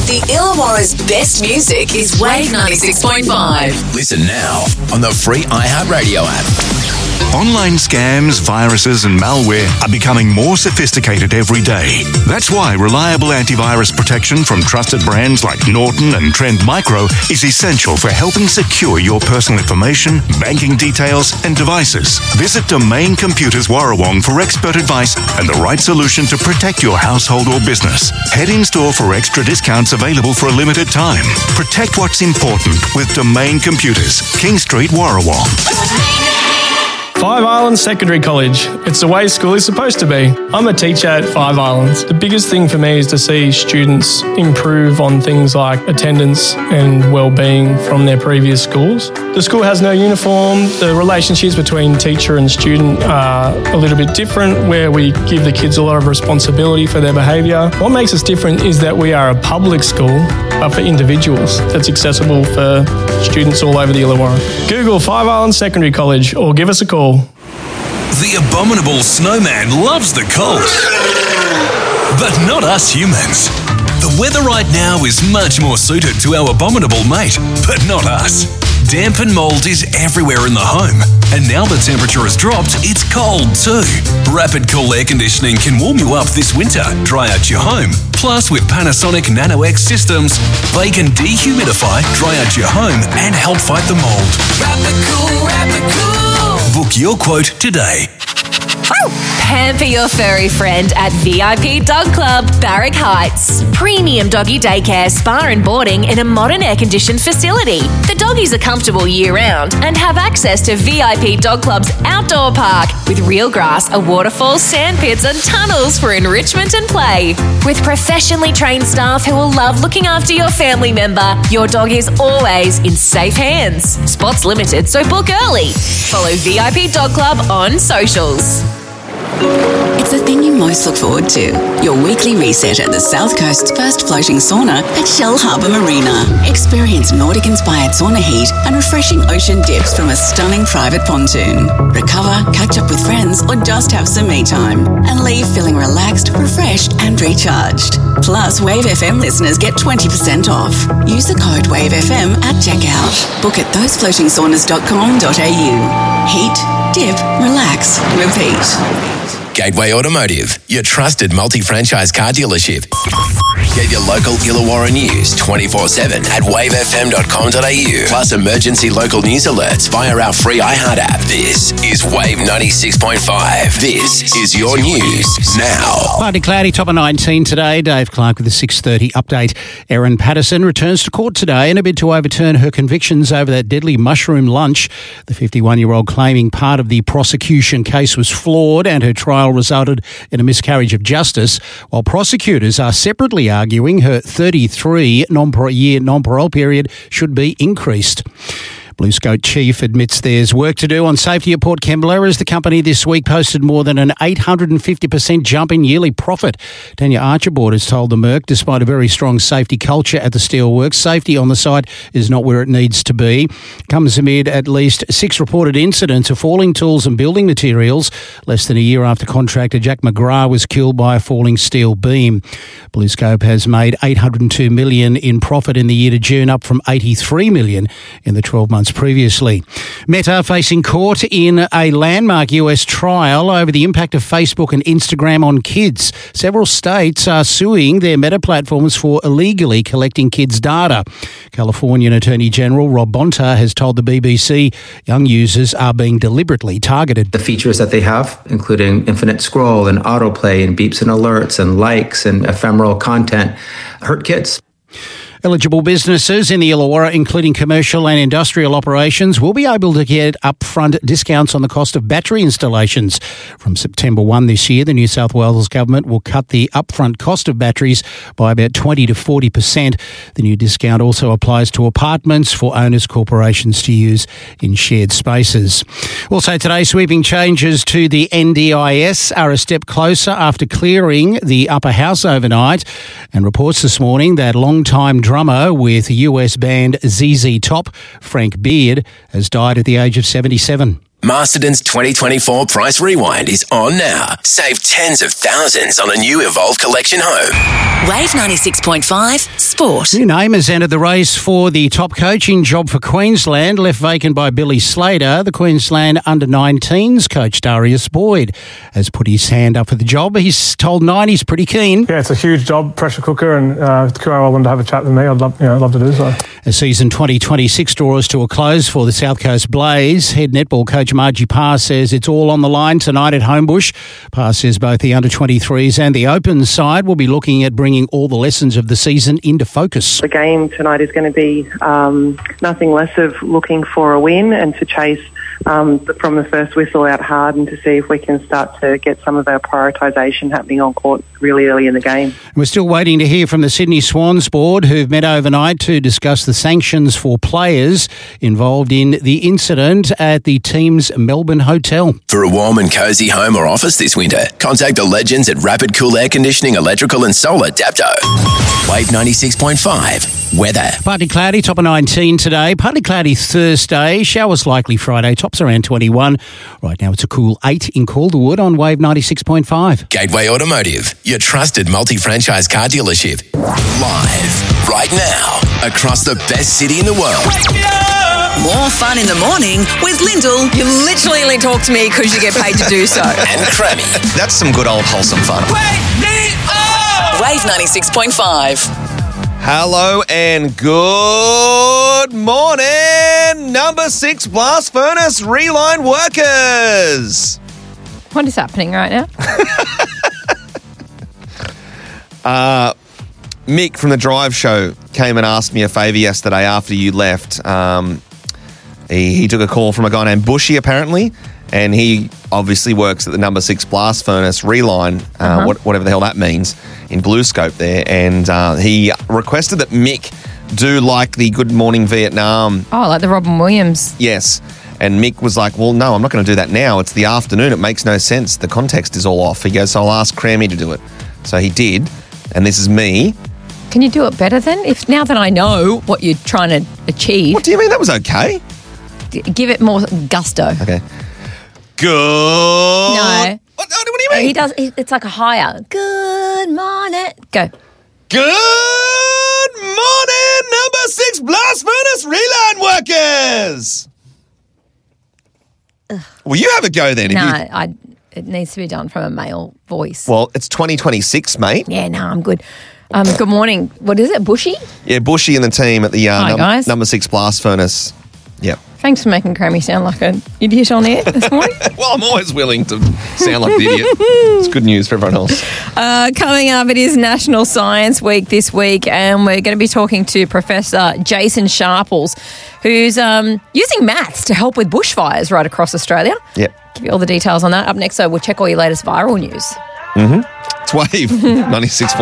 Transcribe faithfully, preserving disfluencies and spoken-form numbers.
The Illawarra's best music is Wave ninety-six point five. Listen now on the free iHeartRadio app. Online scams, viruses and malware are becoming more sophisticated every day. That's why reliable antivirus protection from trusted brands like Norton and Trend Micro is essential for helping secure your personal information, banking details and devices. Visit Domain Computers Warrawong for expert advice and the right solution to protect your household or business. Head in store for extra discounts available for a limited time. Protect what's important with Domain Computers, King Street, Warrawong. Five Islands Secondary College. It's the way school is supposed to be. I'm a teacher at Five Islands. The biggest thing for me is to see students improve on things like attendance and well-being from their previous schools. The school has no uniform. The relationships between teacher and student are a little bit different, where we give the kids a lot of responsibility for their behaviour. What makes us different is that we are a public school, but for individuals, that's accessible for students all over the Illawarra. Google Five Islands Secondary College or give us a call. The abominable snowman loves the cold, but not us humans. The weather right now is much more suited to our abominable mate, but not us. Damp and mould is everywhere in the home, and now the temperature has dropped, it's cold too. Rapid Cool Air Conditioning can warm you up this winter, dry out your home. Plus, with Panasonic Nano-X systems, they can dehumidify, dry out your home, and help fight the mould. Rapid Cool, Rapid Cool. Book your quote today. Pamper your furry friend at V I P Dog Club, Barrack Heights. Premium doggy daycare, spa and boarding in a modern air-conditioned facility. The doggies are comfortable year-round and have access to V I P Dog Club's outdoor park with real grass, a waterfall, sand pits and tunnels for enrichment and play. With professionally trained staff who will love looking after your family member, your dog is always in safe hands. Spots limited, so book early. Follow V I P Dog Club on socials. It's the thing you most look forward to. Your weekly reset at the South Coast's first floating sauna at Shell Harbour Marina. Experience Nordic-inspired sauna heat and refreshing ocean dips from a stunning private pontoon. Recover, catch up with friends, or just have some me time. And leave feeling relaxed, refreshed and recharged. Plus, Wave F M listeners get twenty percent off. Use the code WaveFM at checkout. Book at those floating saunas dot com dot a u. Heat, dip, relax, repeat. Gateway Automotive, your trusted multi-franchise car dealership. Get your local Illawarra news twenty-four seven at wave f m dot com dot a u. Plus emergency local news alerts via our free iHeart app. This is Wave ninety-six point five. This is your news now. Partly cloudy, top of nineteen today. Dave Clark with the six thirty update. Erin Patterson returns to court today in a bid to overturn her convictions over that deadly mushroom lunch. The fifty-one-year-old claiming part of the prosecution case was flawed and her trial resulted in a miscarriage of justice, while prosecutors are separately arguing her thirty-three non-year non-parole period should be increased. BlueScope chief admits there's work to do on safety at Port Kembla as the company this week posted more than an eight hundred fifty percent jump in yearly profit. Tanya Archibald has told the Merc, despite a very strong safety culture at the steelworks, safety on the site is not where it needs to be. Comes amid at least six reported incidents of falling tools and building materials, less than a year after contractor Jack McGrath was killed by a falling steel beam. BlueScope has made eight hundred two million dollars in profit in the year to June, up from eighty-three million dollars in the twelve months previously. Meta facing court in a landmark U S trial over the impact of Facebook and Instagram on kids. Several states are suing their Meta platforms for illegally collecting kids' data. Californian Attorney General Rob Bonta has told the B B C young users are being deliberately targeted. The features that they have, including infinite scroll and autoplay and beeps and alerts and likes and ephemeral content, hurt kids. Eligible businesses in the Illawarra, including commercial and industrial operations, will be able to get upfront discounts on the cost of battery installations. From September first this year, the New South Wales government will cut the upfront cost of batteries by about twenty to forty percent. The new discount also applies to apartments for owners' corporations to use in shared spaces. Also today, sweeping changes to the N D I S are a step closer after clearing the upper house overnight, and reports this morning that long-time drummer with U S band Z Z Top, Frank Beard, has died at the age of seventy-seven. Masterton's twenty twenty-four Price Rewind is on now. Save tens of thousands on a new Evolve Collection home. Wave ninety-six point five Sport. New name has entered the race for the top coaching job for Queensland, left vacant by Billy Slater. The Queensland under nineteens coach Darius Boyd has put his hand up for the job. He's told Nine he's pretty keen. Yeah, it's a huge job, pressure cooker, and uh, if Q R L wanted to have a chat with me, I'd love, you know, I'd love to do so. As season twenty twenty-six draws to a close for the South Coast Blaze, head netball coach Margie Parr says it's all on the line tonight at Homebush. Parr says both the under twenty-threes and the open side will be looking at bringing all the lessons of the season into focus. The game tonight is going to be um, nothing less of looking for a win and to chase um, from the first whistle out hard and to see if we can start to get some of our prioritisation happening on court really early in the game. We're still waiting to hear from the Sydney Swans board, who've met overnight to discuss the sanctions for players involved in the incident at the team's Melbourne hotel. For a warm and cosy home or office this winter, contact the legends at Rapid Cool Air Conditioning, Electrical and Solar Dapto. Wave ninety-six point five. Weather. Partly cloudy, top of nineteen today. Partly cloudy Thursday. Showers likely Friday. Tops around twenty-one. Right now it's a cool eight in Calderwood on Wave ninety-six point five. Gateway Automotive, your trusted multi-franchise car dealership. Live right now across the best city in the world. More fun in the morning with Lyndall. You literally only talk to me because you get paid to do so. And Crammy. That's some good old wholesome fun. Wave ninety-six point five. Hello and good morning, number six blast furnace reline workers. What is happening right now? uh, Mick from the Drive Show came and asked me a favour yesterday after you left. Um, he, he took a call from a guy named Bushy, apparently, and he obviously works at the number six blast furnace reline, uh, uh-huh. what, whatever the hell that means, in Blue Scope there. And uh, he requested that Mick do like the Good Morning Vietnam. Oh, like the Robin Williams. Yes. And Mick was like, well, no, I'm not going to do that now. It's the afternoon. It makes no sense. The context is all off. He goes, so I'll ask Crammy to do it. So he did. And this is me. Can you do it better then? If now that I know what you're trying to achieve. What do you mean? That was okay. D- give it more gusto. Okay. Good. No. What, what do you mean? He does. It's like a higher. Good morning. Go. Good morning, number six blast furnace reline workers. Ugh. Well, you have a go then. No, you... I. It needs to be done from a male voice. Well, it's twenty twenty-six, mate. Yeah, no, I'm good. Um, good morning. What is it, Bushy? Yeah, Bushy and the team at the uh, Hi, num- guys. number six blast furnace. Yep. Thanks for making Crammy sound like an idiot on air this morning. Well, I'm always willing to sound like an idiot. It's good news for everyone else. Uh, coming up, it is National Science Week this week, and we're going to be talking to Professor Jason Sharples, who's um, using maths to help with bushfires right across Australia. Yep. Give you all the details on that. Up next, so we'll check all your latest viral news. Mm-hmm. It's Wave ninety-six.